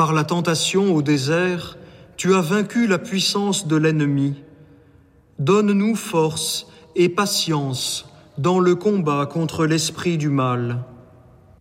Par la tentation au désert, tu as vaincu la puissance de l'ennemi. Donne-nous force et patience dans le combat contre l'esprit du mal.